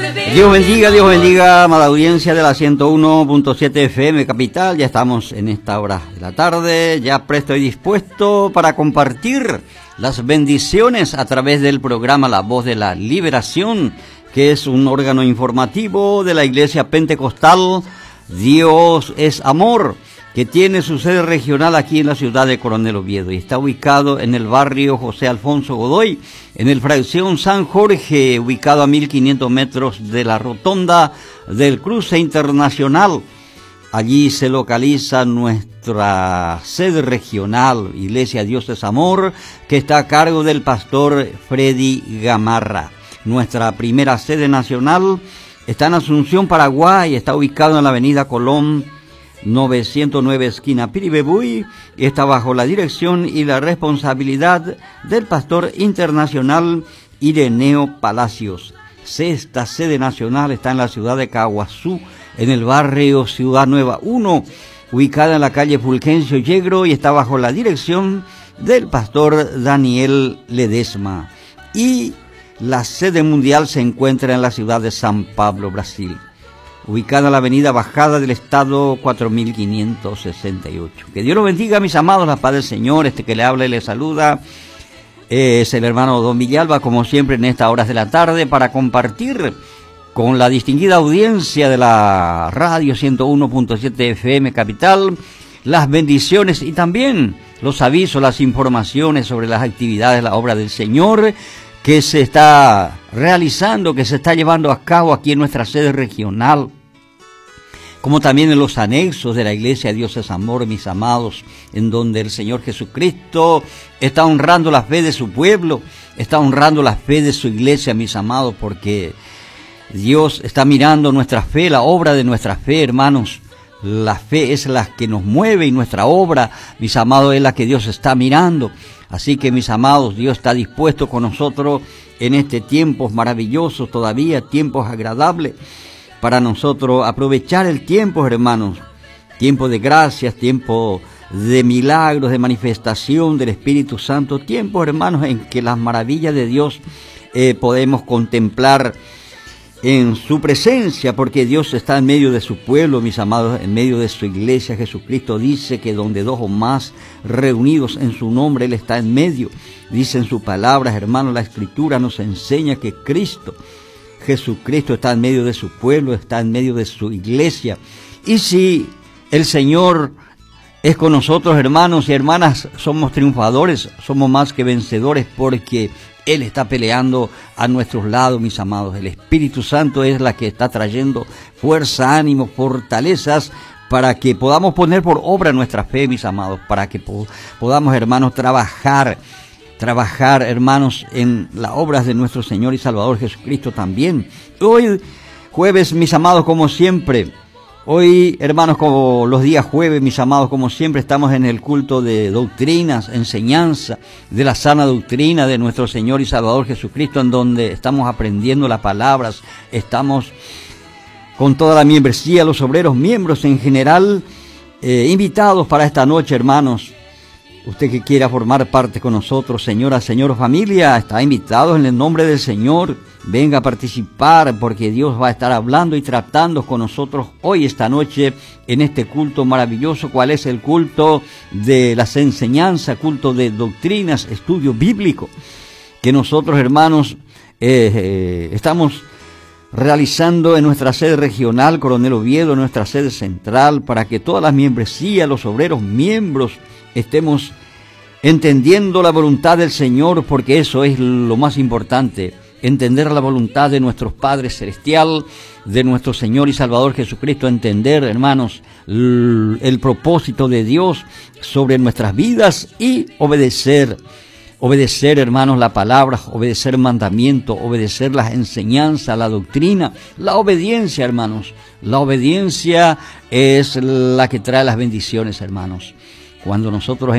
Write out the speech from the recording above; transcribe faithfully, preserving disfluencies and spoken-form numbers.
Dios bendiga, Dios bendiga, amada audiencia de la ciento uno punto siete F M Capital. Ya estamos en esta hora de la tarde, ya presto y dispuesto para compartir las bendiciones a través del programa La Voz de la Liberación, que es un órgano informativo de la Iglesia Pentecostal Dios es Amor, que tiene su sede regional aquí en la ciudad de Coronel Oviedo y está ubicado en el barrio José Alfonso Godoy, en el fracción San Jorge, ubicado a mil quinientos metros de la rotonda del cruce internacional. Allí se localiza nuestra sede regional, Iglesia Dios es Amor, que está a cargo del pastor Freddy Gamarra. Nuestra primera sede nacional está en Asunción, Paraguay, está ubicado en la avenida Colón, novecientos nueve esquina Piribebuy, y está bajo la dirección y la responsabilidad del pastor internacional Ireneo Palacios. Sexta sede nacional está en la ciudad de Caguazú, en el barrio Ciudad Nueva uno, ubicada en la calle Fulgencio Yegro, y está bajo la dirección del pastor Daniel Ledesma. Y la sede mundial se encuentra en la ciudad de San Pablo, Brasil, ubicada en la avenida Bajada del Estado cuatro mil quinientos sesenta y ocho. Que Dios los bendiga, mis amados, la paz del Señor. Este que le habla y le saluda eh, es el hermano Don Villalba, como siempre en estas horas de la tarde, para compartir con la distinguida audiencia de la radio ciento uno punto siete F M Capital las bendiciones y también los avisos, las informaciones sobre las actividades de la obra del Señor que se está realizando, que se está llevando a cabo aquí en nuestra sede regional, como también en los anexos de la Iglesia Dios es Amor, mis amados, en donde el Señor Jesucristo está honrando la fe de su pueblo, está honrando la fe de su iglesia, mis amados, porque Dios está mirando nuestra fe, la obra de nuestra fe, hermanos. La fe es la que nos mueve y nuestra obra, mis amados, es la que Dios está mirando. Así que, mis amados, Dios está dispuesto con nosotros en este tiempos maravillosos, todavía tiempos agradables, para nosotros aprovechar el tiempo, hermanos. Tiempo de gracias, tiempo de milagros, de manifestación del Espíritu Santo. Tiempos, hermanos, en que las maravillas de Dios eh, podemos contemplar en su presencia, porque Dios está en medio de su pueblo, mis amados, en medio de su iglesia. Jesucristo dice que donde dos o más reunidos en su nombre, Él está en medio. Dice en sus palabras, hermanos, la Escritura nos enseña que Cristo, Jesucristo está en medio de su pueblo, está en medio de su iglesia. Y si el Señor es con nosotros, hermanos y hermanas, somos triunfadores, somos más que vencedores, porque Él está peleando a nuestros lados, mis amados. El Espíritu Santo es la que está trayendo fuerza, ánimo, fortalezas, para que podamos poner por obra nuestra fe, mis amados, para que po- podamos, hermanos, trabajar, trabajar, hermanos, en las obras de nuestro Señor y Salvador Jesucristo también. Hoy, jueves, mis amados, como siempre, hoy, hermanos, como los días jueves, mis amados, como siempre, estamos en el culto de doctrinas, enseñanza de la sana doctrina de nuestro Señor y Salvador Jesucristo, en donde estamos aprendiendo las palabras, estamos con toda la membresía, los obreros, miembros en general, eh, invitados para esta noche, hermanos. Usted que quiera formar parte con nosotros, señora, señor, familia, está invitado en el nombre del Señor. Venga a participar, porque Dios va a estar hablando y tratando con nosotros hoy, esta noche, en este culto maravilloso. ¿Cuál es el culto de las enseñanzas, culto de doctrinas, estudio bíblico? Que nosotros, hermanos, eh, eh, estamos realizando en nuestra sede regional, Coronel Oviedo, nuestra sede central, para que todas las membresías, los obreros, miembros, estemos entendiendo la voluntad del Señor, porque eso es lo más importante. Entender la voluntad de nuestro Padre Celestial, de nuestro Señor y Salvador Jesucristo, entender, hermanos, el propósito de Dios sobre nuestras vidas y obedecer, obedecer, hermanos, la palabra, obedecer el mandamiento, obedecer las enseñanzas, la doctrina, la obediencia, hermanos. La obediencia es la que trae las bendiciones, hermanos. Cuando nosotros